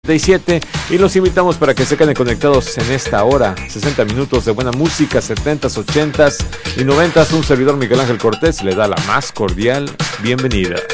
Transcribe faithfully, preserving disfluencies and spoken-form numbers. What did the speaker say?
Y los invitamos para que se queden conectados en esta hora, sesenta minutos de buena música, setentas, ochentas y noventas. Un servidor, Miguel Ángel Cortés, le da la más cordial bienvenida.